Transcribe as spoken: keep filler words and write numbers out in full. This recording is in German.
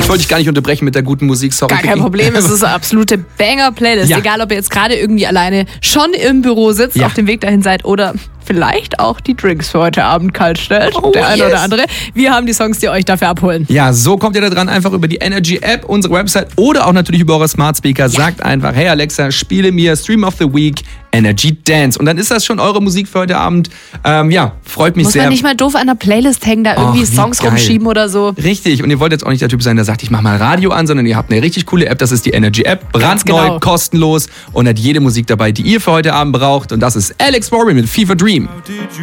wollte dich gar nicht unterbrechen mit der guten Musik, sorry. Gar kein Vicky. Problem, es ist eine absolute Banger-Playlist. Ja. Egal, ob ihr jetzt gerade irgendwie alleine schon im Büro sitzt, Ja. auf dem Weg dahin seid oder vielleicht auch die Drinks für heute Abend kalt stellt. Oh, der eine yes. oder andere. Wir haben die Songs, die euch dafür abholen. Ja, so kommt ihr da dran, einfach über die Energy App, unsere Website oder auch natürlich über eure Smart Speaker. Sagt einfach, hey Alexa, spiele mir Stream of the Week Energy Dance. Und dann ist das schon eure Musik für heute Abend. Ähm, ja, freut mich Muss sehr. man nicht mal doof an der Playlist hängen, da irgendwie Och, wie Songs geil. rumschieben oder so. Richtig, und ihr wollt jetzt auch nicht der Typ sein, der sagt, ich mach mal Radio an, sondern ihr habt eine richtig coole App, das ist die Energy App, brandneu, genau. kostenlos und hat jede Musik dabei, die ihr für heute Abend braucht. Und das ist Alex Warren mit Fever Dream.